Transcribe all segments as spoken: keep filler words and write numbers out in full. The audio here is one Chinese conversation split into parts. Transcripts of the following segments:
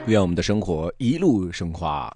愿我们的生活一路升华。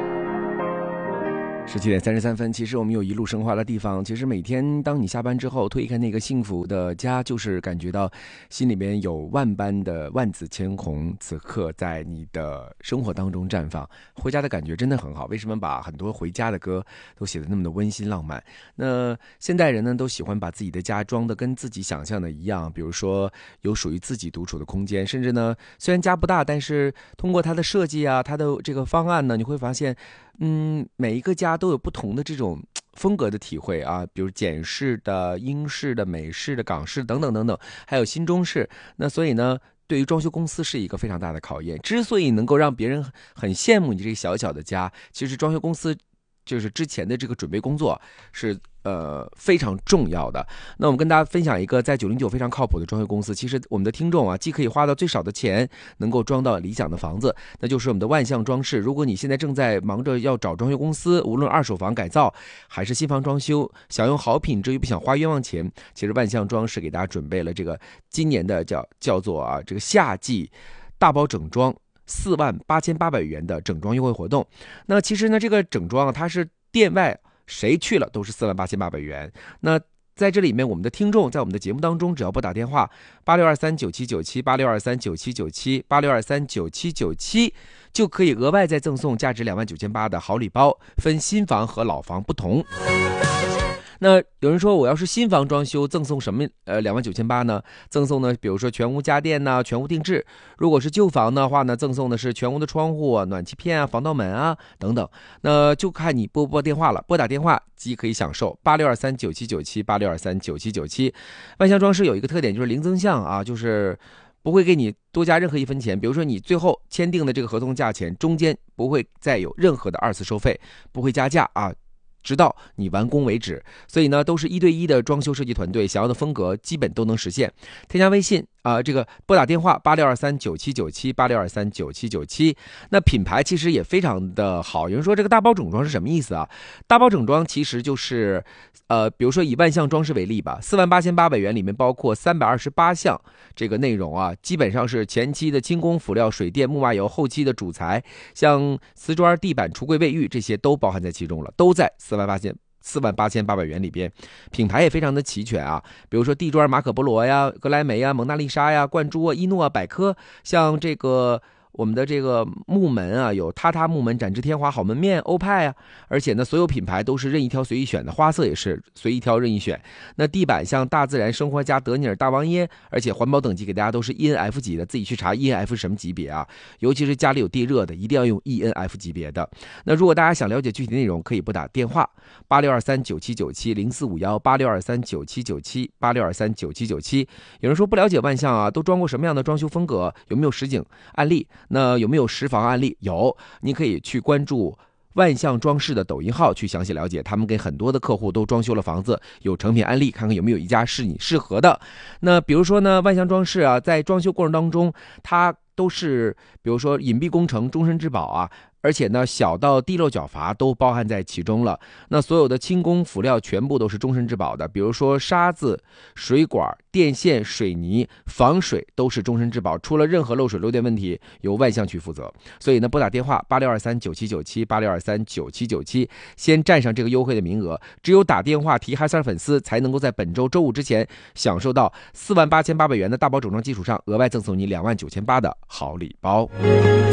十七点三十三分，其实我们有一路升华的地方。其实每天当你下班之后推开那个幸福的家，就是感觉到心里面有万般的万紫千红，此刻在你的生活当中绽放。回家的感觉真的很好。为什么把很多回家的歌都写得那么的温馨浪漫？那现代人呢，都喜欢把自己的家装得跟自己想象的一样，比如说有属于自己独处的空间，甚至呢，虽然家不大，但是通过它的设计啊，它的这个方案呢，你会发现嗯，每一个家都有不同的这种风格的体会啊，比如简式的、英式的、美式的、港式等等等等，还有新中式。那所以呢，对于装修公司是一个非常大的考验。之所以能够让别人很羡慕你这个小小的家，其实装修公司就是之前的这个准备工作是呃非常重要的。那我们跟大家分享一个在九零九非常靠谱的装修公司，其实我们的听众啊，既可以花到最少的钱能够装到理想的房子，那就是我们的万象装饰。如果你现在正在忙着要找装修公司，无论二手房改造还是新房装修，想用好品质又不想花冤枉钱，其实万象装饰给大家准备了这个今年的叫叫做啊这个夏季大包整装四万八千八百元的整装优惠活动。那其实呢，这个整装啊，它是店外谁去了都是四万八千八百元。那在这里面，我们的听众在我们的节目当中，只要拨打电话八六二三九七九七八六二三九七九七八六二三九七九七，就可以额外再赠送价值两万九千八的好礼包，分新房和老房不同。那有人说，我要是新房装修赠送什么呃两万九千八呢？赠送呢，比如说全屋家电呐、全屋定制。如果是旧房的话呢，赠送的是全屋的窗户啊、暖气片啊、防盗门啊等等。那就看你拨不拨电话了。拨打电话即可以享受八六二三九七九七八六二三九七九七。万象装饰有一个特点就是零增项啊，就是不会给你多加任何一分钱。比如说你最后签订的这个合同价钱中间不会再有任何的二次收费，不会加价啊，直到你完工为止。所以呢，都是一对一的装修设计团队，想要的风格基本都能实现。添加微信啊、呃，这个拨打电话八六二三九七九七八六二三九七九七。那品牌其实也非常的好。有人说这个大包整装是什么意思啊？大包整装其实就是呃，比如说以万象装饰为例吧，四万八千八百元里面包括三百二十八项这个内容啊，基本上是前期的轻工、辅料、水电、木瓦油，后期的主材，像瓷砖、地板、橱柜、卫浴这些都包含在其中了，都在四万八千。四万八千八百元里边，品牌也非常的齐全啊，比如说地砖马可波罗呀、格莱美呀、蒙娜丽莎呀、冠珠啊、伊诺啊、百科，像这个我们的这个木门啊，有榻榻木门、展翅天华、好门面、欧派啊，而且呢，所有品牌都是任意挑随意选的，花色也是随意挑任意选。那地板像大自然生活家、德尼尔、大王耶，而且环保等级给大家都是 E N F 级的，自己去查 E N F 是什么级别啊？尤其是家里有地热的，一定要用 E N F 级别的。那如果大家想了解具体内容，可以拨打电话八六二三九七九七零四五幺八六二三九七九七八六二三九七九七。有人说不了解万象啊，都装过什么样的装修风格？有没有实景案例？那有没有实房案例？有，你可以去关注万象装饰的抖音号去详细了解，他们给很多的客户都装修了房子，有成品案例，看看有没有一家是你适合的。那比如说呢，万象装饰啊，在装修过程当中，它都是比如说隐蔽工程、终身质保啊，而且呢，小到地漏角阀都包含在其中了。那所有的轻工辅料全部都是终身质保的，比如说沙子、水管、电线、水泥、防水都是终身质保，出了任何漏水漏电问题，由万象去负责。所以呢，拨打电话八六二三九七九七八六二三九七九七，先占上这个优惠的名额。只有打电话提哈三粉丝，才能够在本周周五之前享受到四万八千八百元的大包整装基础上，额外赠送你两万九千八的好礼包。